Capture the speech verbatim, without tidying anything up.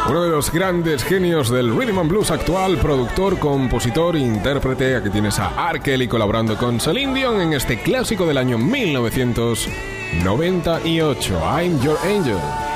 Uno de los grandes genios del rhythm and blues actual, productor, compositor, intérprete. Aquí tienes a R. Kelly colaborando con Celine Dion en este clásico del año mil novecientos noventa y ocho, I'm Your Angel.